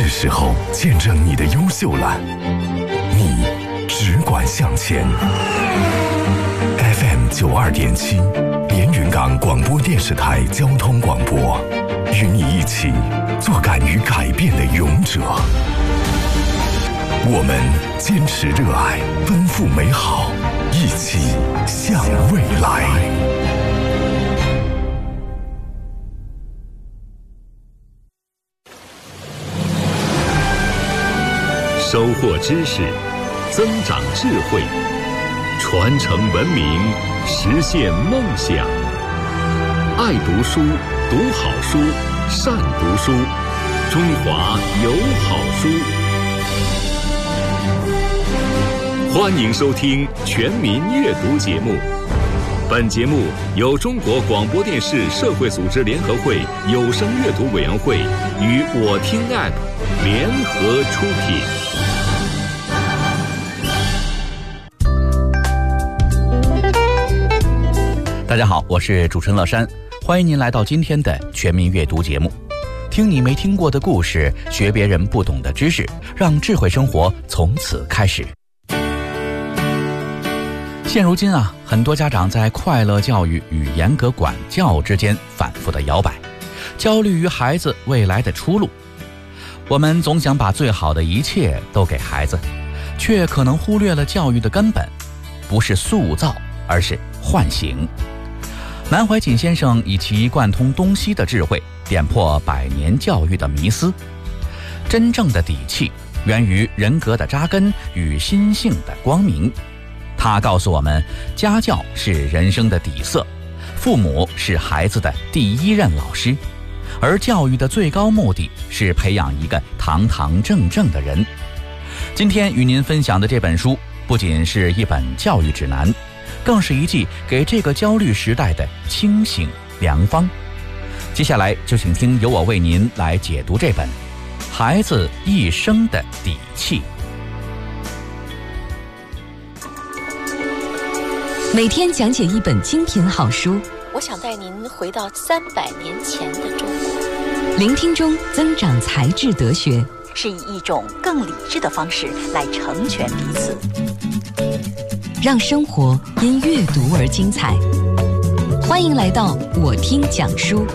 是时候见证你的优秀了。你只管向前。FM 92.7，连云港广播电视台交通广播，与你一起做敢于改变的勇者。我们坚持热爱，奔赴美好，一起向未来。 收获知识，增长智慧，传承文明，实现梦想。爱读书，读好书，善读书，中华有好书。欢迎收听全民阅读节目。本节目由中国广播电视社会组织联合会有声阅读委员会与我听 App 联合出品。 大家好，我是主持人乐山，欢迎您来到今天的全民阅读节目。听你没听过的故事，学别人不懂的知识，让智慧生活从此开始。现如今啊，很多家长在快乐教育与严格管教之间反复的摇摆，焦虑于孩子未来的出路。我们总想把最好的一切都给孩子，却可能忽略了教育的根本，不是塑造，而是唤醒。南怀瑾先生以其贯通东西的智慧，点破百年教育的迷思。真正的底气源于人格的扎根与心性的光明。他告诉我们，家教是人生的底色，父母是孩子的第一任老师，而教育的最高目的是培养一个堂堂正正的人。今天与您分享的这本书，不仅是一本教育指南，更是一剂给这个焦虑时代的清醒良方。接下来就请听由我为您来解读这本《孩子一生的底气》。 每天讲解一本精品好书， 我想带您回到300年前的中国。 聆听中增长才智德学， 是以一种更理智的方式来成全彼此。 让生活因阅读而精彩。欢迎来到我听讲书。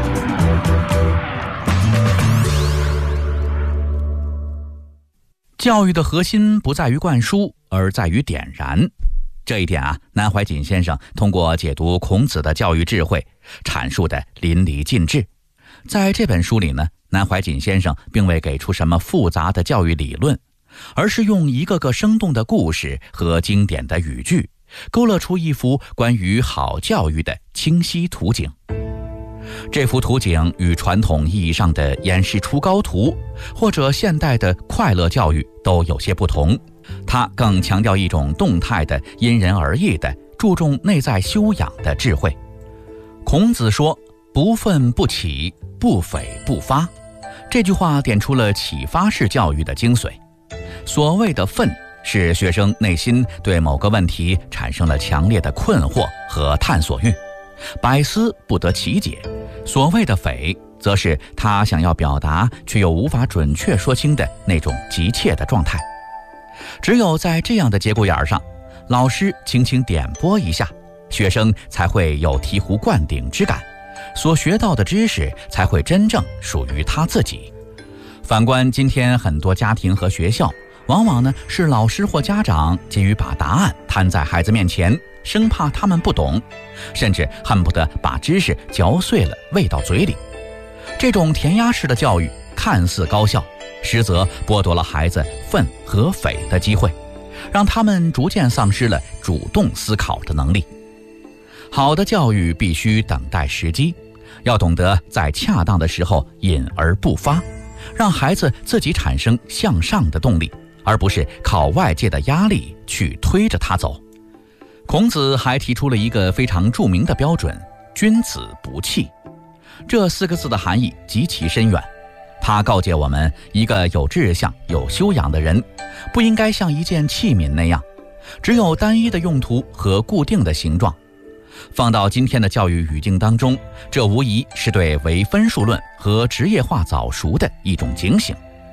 教育的核心不在于灌输，而在于点燃。这一点啊，南怀瑾先生通过解读孔子的教育智慧，阐述的淋漓尽致。在这本书里呢，南怀瑾先生并未给出什么复杂的教育理论，而是用一个个生动的故事和经典的语句，勾勒出一幅关于好教育的清晰图景。这幅图景与传统意义上的严师出高徒，或者现代的快乐教育都有些不同。它更强调一种动态的、因人而异的、注重内在修养的智慧。孔子说：“不愤不启，不悱不发。”这句话点出了启发式教育的精髓。所谓的愤，是学生内心对某个问题产生了强烈的困惑和探索欲，百思不得其解。所谓的悱，则是他想要表达却又无法准确说清的那种急切的状态。只有在这样的节骨眼上，老师轻轻点拨一下，学生才会有醍醐灌顶之感，所学到的知识才会真正属于他自己。反观今天很多家庭和学校，往往呢是老师或家长急于把答案摊在孩子面前，生怕他们不懂，甚至恨不得把知识嚼碎了喂到嘴里。这种填鸭式的教育看似高效，实则剥夺了孩子愤和悱的机会，让他们逐渐丧失了主动思考的能力。好的教育必须等待时机，要懂得在恰当的时候隐而不发，让孩子自己产生向上的动力，而不是靠外界的压力去推着他走。孔子还提出了一个非常著名的标准：君子不器。这4个字的含义极其深远。他告诫我们，一个有志向、有修养的人，不应该像一件器皿那样，只有单一的用途和固定的形状。放到今天的教育语境当中，这无疑是对唯分数论和职业化早熟的一种警醒。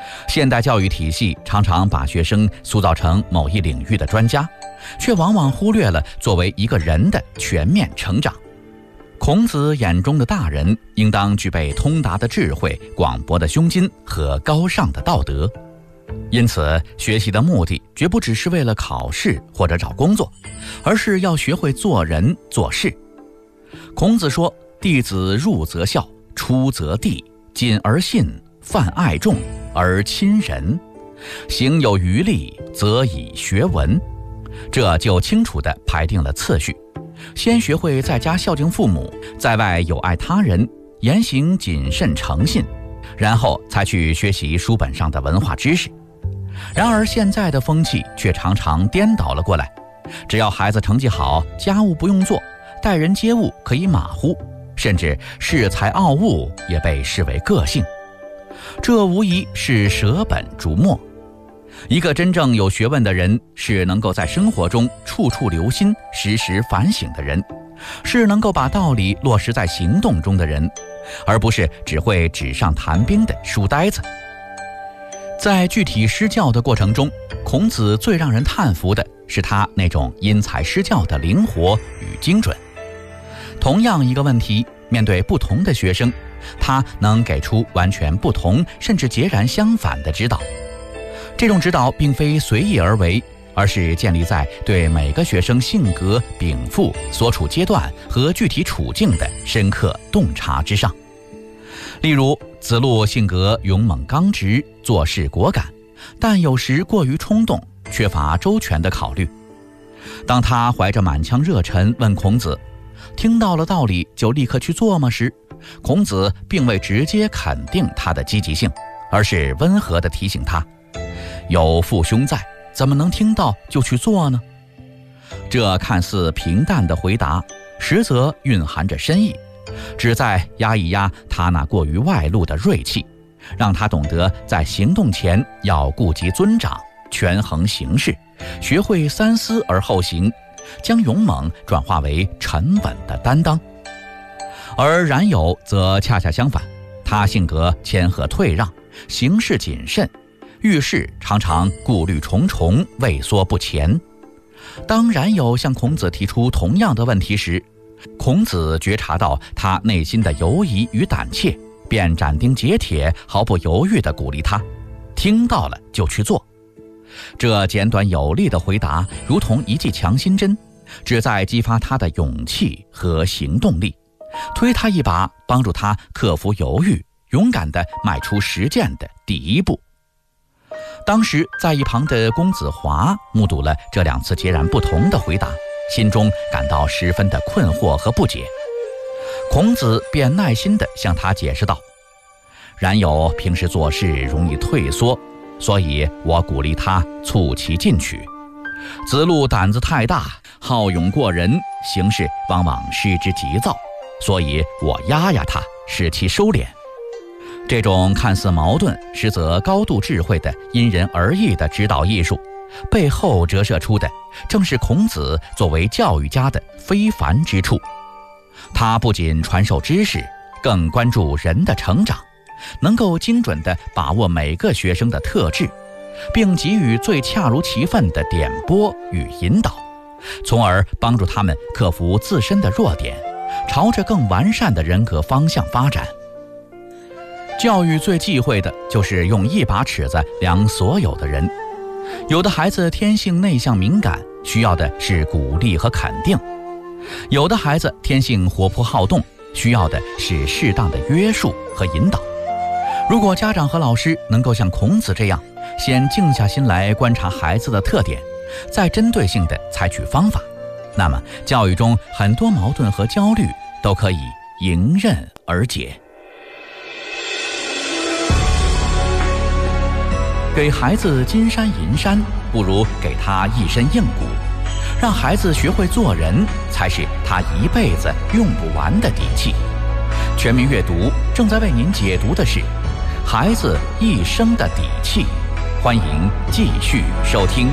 现代教育体系常常把学生塑造成某一领域的专家，却往往忽略了作为一个人的全面成长。孔子眼中的大人应当具备通达的智慧、广博的胸襟和高尚的道德。因此，学习的目的绝不只是为了考试或者找工作，而是要学会做人做事。孔子说：弟子入则孝，出则悌，谨而信，泛爱众而亲仁，行有余力，则以学文。这就清楚地排定了次序，先学会在家孝敬父母，在外友爱他人，言行谨慎诚信，然后才去学习书本上的文化知识。然而现在的风气却常常颠倒了过来，只要孩子成绩好，家务不用做，待人接物可以马虎，甚至恃才傲物也被视为个性，这无疑是舍本逐末。一个真正有学问的人，是能够在生活中处处留心、时时反省的人，是能够把道理落实在行动中的人，而不是只会纸上谈兵的书呆子。在具体施教的过程中，孔子最让人叹服的是他那种因材施教的灵活与精准。同样一个问题，面对不同的学生，他能给出完全不同甚至截然相反的指导。这种指导并非随意而为，而是建立在对每个学生性格、禀赋、所处阶段和具体处境的深刻洞察之上。例如，子路性格勇猛刚直，做事果敢，但有时过于冲动，缺乏周全的考虑。当他怀着满腔热忱问孔子：听到了道理就立刻去做吗时，孔子并未直接肯定他的积极性，而是温和地提醒他：有父兄在，怎么能听到就去做呢？这看似平淡的回答，实则蕴含着深意，旨在压一压他那过于外露的锐气，让他懂得在行动前要顾及尊长，权衡形势，学会三思而后行，将勇猛转化为沉稳的担当。而冉有则恰恰相反，他性格谦和退让，行事谨慎，遇事常常顾虑重重，畏缩不前。当冉有向孔子提出同样的问题时，孔子觉察到他内心的犹疑与胆怯，便斩钉截铁、毫不犹豫地鼓励他：听到了就去做。这简短有力的回答如同一剂强心针，旨在激发他的勇气和行动力，推他一把，帮助他克服犹豫，勇敢地迈出实践的第一步。当时在一旁的公子华目睹了这两次截然不同的回答，心中感到十分的困惑和不解。孔子便耐心地向他解释道：冉有平时做事容易退缩，所以我鼓励他促其进取。子路胆子太大，好勇过人，行事往往失之急躁，所以我压压他，使其收敛。这种看似矛盾，实则高度智慧的因人而异的指导艺术，背后折射出的正是孔子作为教育家的非凡之处。他不仅传授知识，更关注人的成长，能够精准地把握每个学生的特质，并给予最恰如其分的点拨与引导，从而帮助他们克服自身的弱点，朝着更完善的人格方向发展。教育最忌讳的就是用一把尺子量所有的人。有的孩子天性内向敏感，需要的是鼓励和肯定；有的孩子天性活泼好动，需要的是适当的约束和引导。如果家长和老师能够像孔子这样，先静下心来观察孩子的特点，再针对性地采取方法，那么教育中很多矛盾和焦虑都可以迎刃而解。给孩子金山银山，不如给他一身硬骨。让孩子学会做人，才是他一辈子用不完的底气。全民阅读正在为您解读的是孩子一生的底气，欢迎继续收听。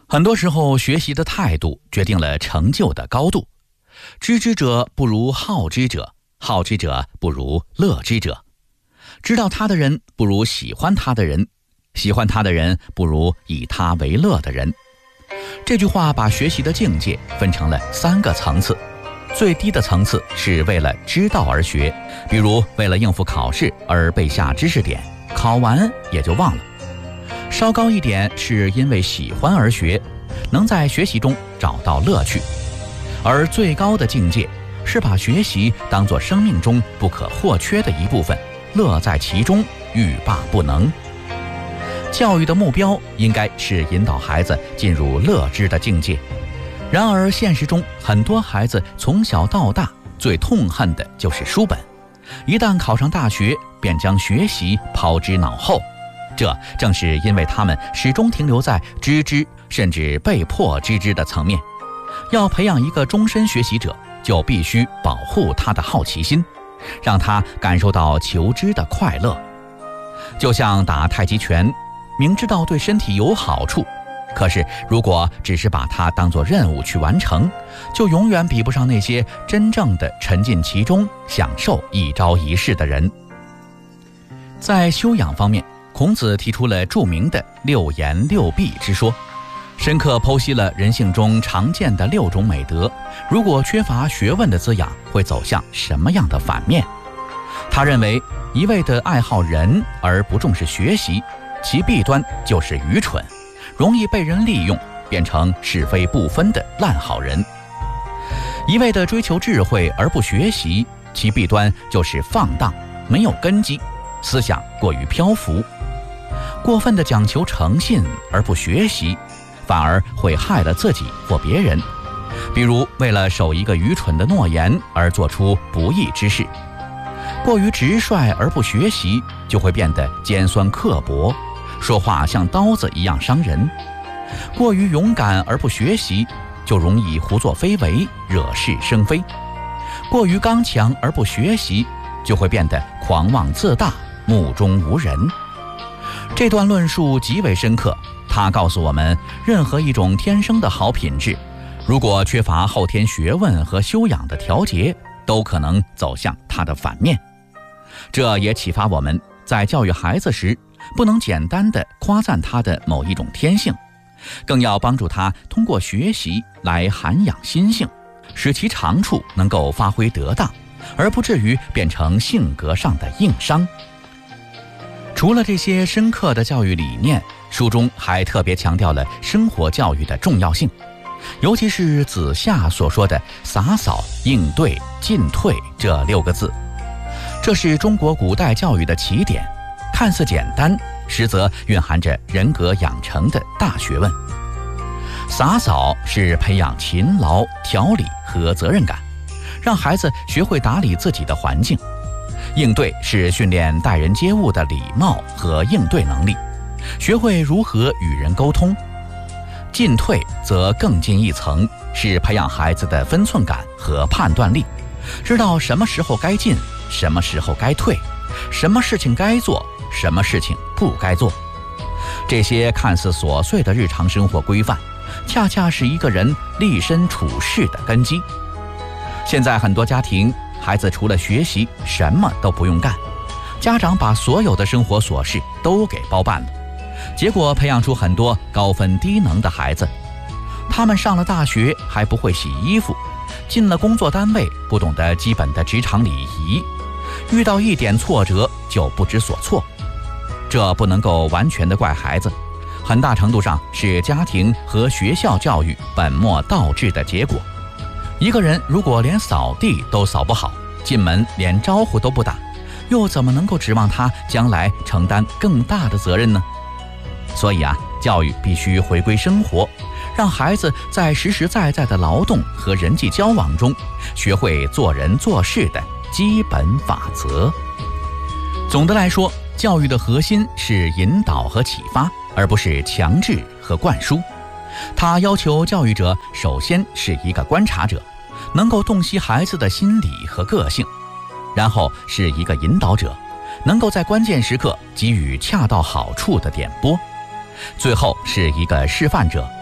很多时候，学习的态度决定了成就的高度。知之者不如好之者，好之者不如乐之者。知道他的人不如喜欢他的人，喜欢他的人不如以他为乐的人。这句话把学习的境界分成了3个层次。最低的层次是为了知道而学，比如为了应付考试而背下知识点，考完也就忘了。稍高一点是因为喜欢而学，能在学习中找到乐趣。而最高的境界是把学习当作生命中不可或缺的一部分，乐在其中，欲罢不能。教育的目标应该是引导孩子进入乐知的境界。然而现实中，很多孩子从小到大最痛恨的就是书本，一旦考上大学便将学习抛之脑后。这正是因为他们始终停留在知之甚至被迫知之的层面。要培养一个终身学习者，就必须保护他的好奇心，让他感受到求知的快乐。就像打太极拳，明知道对身体有好处，可是如果只是把它当作任务去完成，就永远比不上那些真正的沉浸其中，享受一朝一夕的人。在修养方面，孔子提出了著名的6言6必之说，深刻剖析了人性中常见的6种美德，如果缺乏学问的滋养，会走向什么样的反面。他认为，一味的爱好人而不重视学习，其弊端就是愚蠢，容易被人利用，变成是非不分的烂好人。一味的追求智慧而不学习，其弊端就是放荡，没有根基，思想过于漂浮。过分的讲求诚信而不学习，反而会害了自己或别人。比如为了守一个愚蠢的诺言而做出不义之事。过于直率而不学习，就会变得尖酸刻薄，说话像刀子一样伤人。过于勇敢而不学习，就容易胡作非为，惹是生非。过于刚强而不学习，就会变得狂妄自大，目中无人。这段论述极为深刻，它告诉我们，任何一种天生的好品质，如果缺乏后天学问和修养的调节，都可能走向它的反面。这也启发我们，在教育孩子时，不能简单地夸赞他的某一种天性，更要帮助他通过学习来涵养心性，使其长处能够发挥得当，而不至于变成性格上的硬伤。除了这些深刻的教育理念，书中还特别强调了生活教育的重要性，尤其是子夏所说的洒扫、应对、进退这6个字。这是中国古代教育的起点，看似简单，实则蕴含着人格养成的大学问。洒扫是培养勤劳、条理和责任感，让孩子学会打理自己的环境。应对是训练待人接物的礼貌和应对能力，学会如何与人沟通。进退则更进一层，是培养孩子的分寸感和判断力，知道什么时候该进，什么时候该退，什么事情该做，什么事情不该做。这些看似琐碎的日常生活规范，恰恰是一个人立身处世的根基。现在很多家庭，孩子除了学习什么都不用干，家长把所有的生活琐事都给包办了，结果培养出很多高分低能的孩子。他们上了大学还不会洗衣服，进了工作单位不懂得基本的职场礼仪，遇到一点挫折就不知所措。这不能够完全的怪孩子，很大程度上是家庭和学校教育本末倒置的结果。一个人如果连扫地都扫不好，进门连招呼都不打，又怎么能够指望他将来承担更大的责任呢？所以教育必须回归生活，让孩子在实实在在的劳动和人际交往中，学会做人做事的基本法则。总的来说，教育的核心是引导和启发，而不是强制和灌输。它要求教育者首先是一个观察者，能够洞悉孩子的心理和个性，然后是一个引导者，能够在关键时刻给予恰到好处的点拨，最后是一个示范者，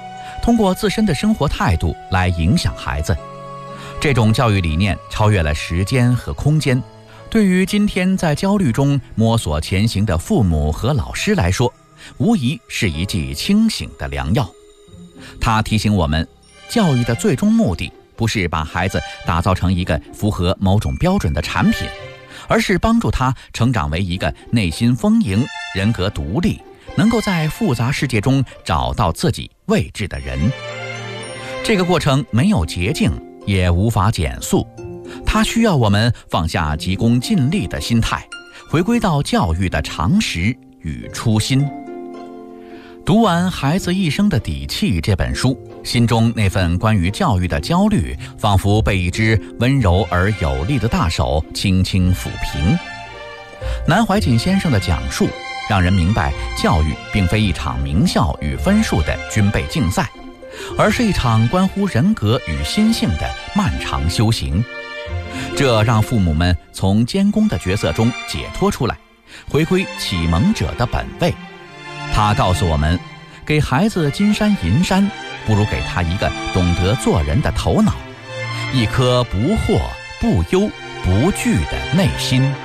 通过自身的生活态度来影响孩子。这种教育理念超越了时间和空间，对于今天在焦虑中摸索前行的父母和老师来说，无疑是一剂清醒的良药。它提醒我们，教育的最终目的不是把孩子打造成一个符合某种标准的产品，而是帮助他成长为一个内心丰盈、人格独立，能够在复杂世界中找到自己位置的人。这个过程没有捷径，也无法减速，它需要我们放下急功近利的心态，回归到教育的常识与初心。读完《孩子一生的底气》这本书，心中那份关于教育的焦虑，仿佛被一只温柔而有力的大手轻轻抚平。南怀瑾先生的讲述，让人明白教育并非一场名校与分数的军备竞赛，而是一场关乎人格与心性的漫长修行。这让父母们从监工的角色中解脱出来，回归启蒙者的本位。他告诉我们，给孩子金山银山，不如给他一个懂得做人的头脑，一颗不惑、不忧、不惧的内心。